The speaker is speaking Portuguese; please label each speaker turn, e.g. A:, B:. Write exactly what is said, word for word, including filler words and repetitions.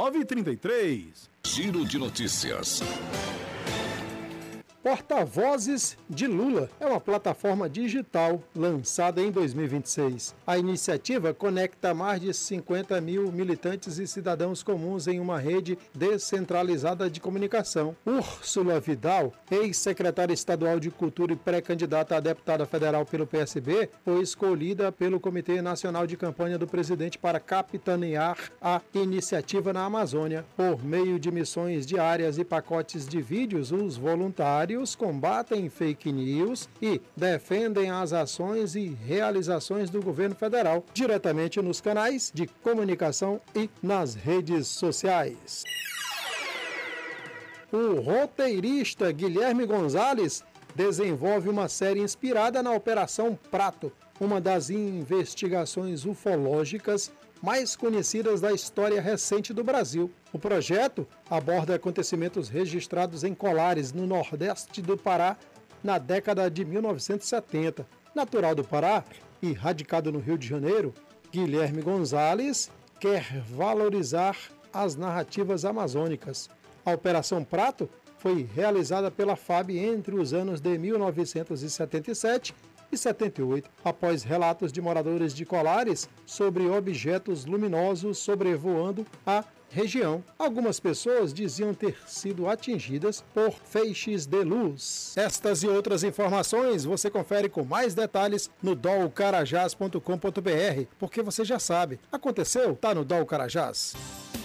A: nove três três.
B: Giro de notícias.
C: Porta-Vozes de Lula é uma plataforma digital lançada em dois mil e vinte e seis. A iniciativa conecta mais de cinquenta mil militantes e cidadãos comuns em uma rede descentralizada de comunicação. Úrsula Vidal, ex-secretária estadual de Cultura e pré-candidata a deputada federal pelo P S B, foi escolhida pelo Comitê Nacional de Campanha do Presidente para capitanear a iniciativa na Amazônia. Por meio de missões diárias e pacotes de vídeos, os voluntários combatem fake news e defendem as ações e realizações do governo federal, diretamente nos canais de comunicação e nas redes sociais. O roteirista Guilherme Gonzalez desenvolve uma série inspirada na Operação Prato, uma das investigações ufológicas mais conhecidas da história recente do Brasil. O projeto aborda acontecimentos registrados em Colares, no nordeste do Pará, na década de mil novecentos e setenta. Natural do Pará e radicado no Rio de Janeiro, Guilherme Gonzalez quer valorizar as narrativas amazônicas. A Operação Prato foi realizada pela F A B entre os anos de mil novecentos e setenta e sete e setenta e oito, após relatos de moradores de Colares sobre objetos luminosos sobrevoando a região. Algumas pessoas diziam ter sido atingidas por feixes de luz. Estas e outras informações você confere com mais detalhes no dol carajás ponto com ponto br, porque você já sabe, aconteceu, tá no Dol Carajás.